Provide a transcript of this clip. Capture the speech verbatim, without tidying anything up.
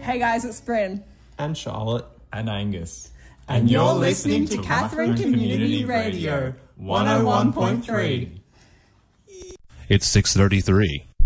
Hey guys, it's Bryn. And Charlotte. And Angus. And, and you're listening to Katherine Community Radio, one oh one point three. It's six thirty-three.